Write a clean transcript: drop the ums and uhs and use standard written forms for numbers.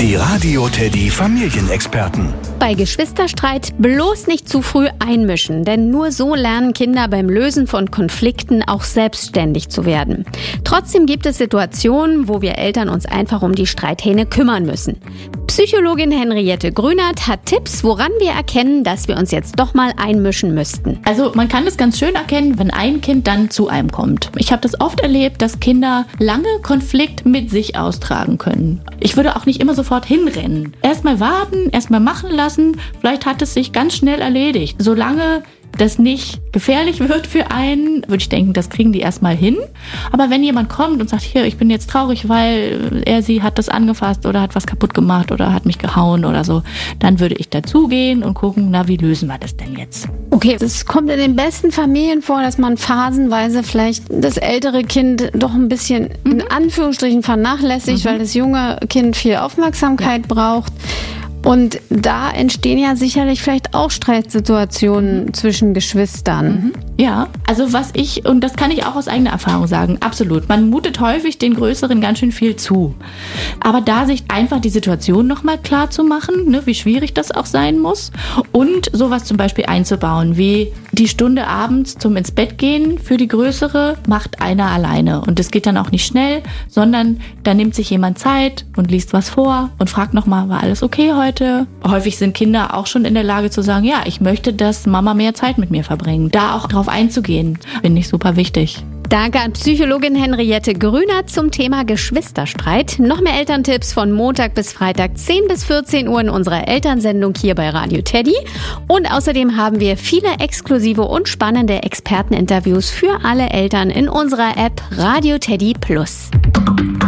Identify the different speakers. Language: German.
Speaker 1: Die Radio Teddy Familienexperten.
Speaker 2: Bei Geschwisterstreit bloß nicht zu früh einmischen, denn nur so lernen Kinder beim Lösen von Konflikten auch selbstständig zu werden. Trotzdem gibt es Situationen, wo wir Eltern uns einfach um die Streithähne kümmern müssen. Psychologin Henriette Grünert hat Tipps, woran wir erkennen, dass wir uns jetzt doch mal einmischen müssten.
Speaker 3: Also man kann das ganz schön erkennen, wenn ein Kind dann zu einem kommt. Ich habe das oft erlebt, dass Kinder lange Konflikt mit sich austragen können. Ich würde auch nicht immer sofort hinrennen. Erstmal warten, erstmal machen lassen. Vielleicht hat es sich ganz schnell erledigt. Solange das nicht gefährlich wird für einen, würde ich denken, das kriegen die erstmal hin. Aber wenn jemand kommt und sagt, hier, ich bin jetzt traurig, weil sie hat das angefasst oder hat was kaputt gemacht oder hat mich gehauen oder so, dann würde ich dazugehen und gucken, na, wie lösen wir das denn jetzt?
Speaker 2: Okay, es kommt in den besten Familien vor, dass man phasenweise vielleicht das ältere Kind doch ein bisschen in Anführungsstrichen vernachlässigt, weil das junge Kind viel Aufmerksamkeit braucht. Und da entstehen ja sicherlich vielleicht auch Streitsituationen zwischen Geschwistern.
Speaker 3: Ja, also und das kann ich auch aus eigener Erfahrung sagen, absolut. Man mutet häufig den Größeren ganz schön viel zu. Aber da sich einfach die Situation nochmal klar zu machen, ne, wie schwierig das auch sein muss und sowas zum Beispiel einzubauen, wie die Stunde abends zum ins Bett gehen für die Größere macht einer alleine. Und das geht dann auch nicht schnell, sondern da nimmt sich jemand Zeit und liest was vor und fragt nochmal, war alles okay heute? Häufig sind Kinder auch schon in der Lage zu sagen, ja, ich möchte, dass Mama mehr Zeit mit mir verbringt. Da auch drauf einzugehen, finde ich super wichtig.
Speaker 2: Danke an Psychologin Henriette Grünert zum Thema Geschwisterstreit. Noch mehr Elterntipps von Montag bis Freitag 10 bis 14 Uhr in unserer Elternsendung hier bei Radio Teddy. Und außerdem haben wir viele exklusive und spannende Experteninterviews für alle Eltern in unserer App Radio Teddy Plus.